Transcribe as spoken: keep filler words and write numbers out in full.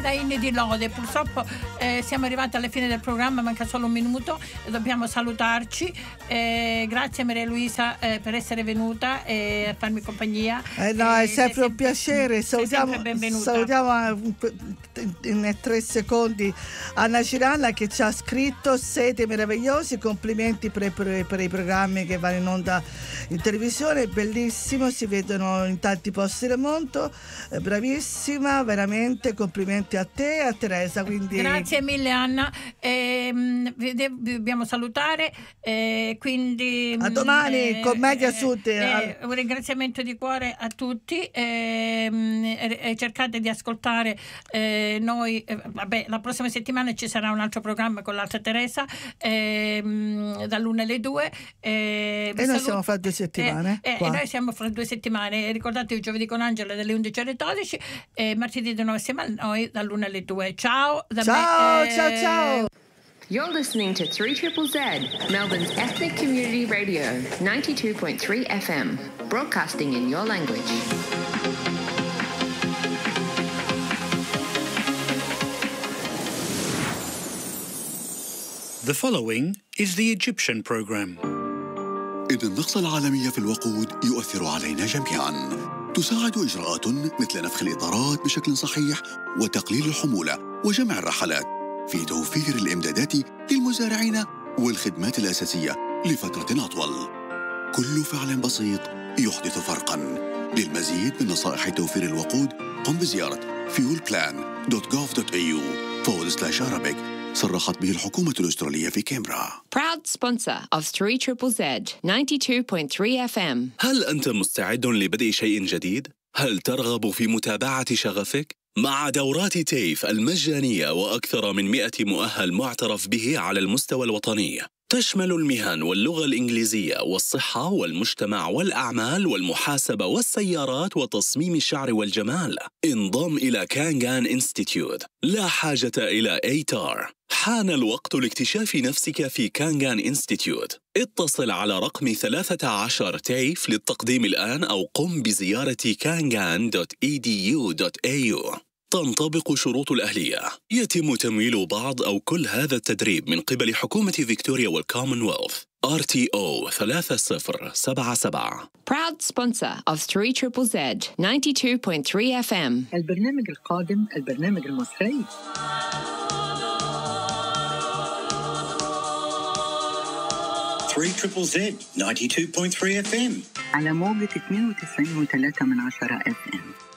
Da Inni di Lode, purtroppo eh, siamo arrivati alla fine del programma, manca solo un minuto e dobbiamo salutarci. Eh, grazie Maria Luisa eh, per essere venuta e a farmi compagnia. Eh no, è eh, sempre un piacere. Salutiamo, salutiamo in tre secondi Anna Ciranna che ci ha scritto: siete meravigliosi, complimenti per, per, per i programmi che vanno in onda in televisione, bellissimo, si vedono in tanti posti del mondo, eh, bravissima, veramente complimenti a te e a Teresa. Quindi... Grazie mille Anna, eh, vi dobbiamo salutare, eh, quindi a domani eh, con Media eh, Sud. Eh, un ringraziamento di cuore a tutti, eh, eh, cercate di ascoltare eh, noi, eh, vabbè, la prossima settimana ci sarà un altro programma con l'altra Teresa, eh, dall'una alle due, eh, e noi salut- siamo fra due settimane eh, eh, e noi siamo fra due settimane, ricordate il giovedì con Angela dalle undici alle dodici e martedì di nuovo assieme a noi dall'una alle due. Ciao da ciao, me, eh... ciao ciao. You're listening to three Triple Z, Melbourne's ethnic community radio, ninety-two point three F M, broadcasting in your language. The following is the Egyptian program. إن النقص العالمي في الوقود يؤثر علينا جميعاً. تساعد إجراءات مثل نفخ الإطارات بشكل صحيح وتقليل الحمولة وجمع الرحلات في توفير الإمدادات للمزارعين والخدمات الأساسية لفترة أطول. كل فعل بسيط يحدث فرقاً. للمزيد من نصائح توفير الوقود قم بزيارة fuelplan dot gov dot a u forward slash Arabic. صرحت به الحكومة الأسترالية في كامبرا. Proud sponsor of three Triple Z, ninety-two point three F M. هل أنت مستعد لبدء شيء جديد؟ هل ترغب في متابعة شغفك؟ مع دورات تيف المجانية وأكثر من مئة مؤهل معترف به على المستوى الوطني، تشمل المهن واللغة الإنجليزية والصحة والمجتمع والأعمال والمحاسبة والسيارات وتصميم الشعر والجمال. انضم إلى كانغان إنستيتيوت، لا حاجة إلى إيتار. حان الوقت لاكتشاف نفسك في كانغان إنستيتيوت. اتصل على رقم ثلاثة عشر تيف للتقديم الآن أو قم بزيارة كانغان دوت إي دي يو دوت إيه يو. تنطبق شروط الأهلية. يتم تمويل بعض أو كل هذا التدريب من قبل حكومة فيكتوريا والكومنولث. آر تي أو ثلاثة صفر سبعة سبعة. Proud sponsor of three Triple Z, ninety-two point three F M. البرنامج القادم البرنامج المصري. three Triple Z, ninety-two point three F M. على موجة اثنين وتسعين فاصلة ثلاثة من عشرة إف إم.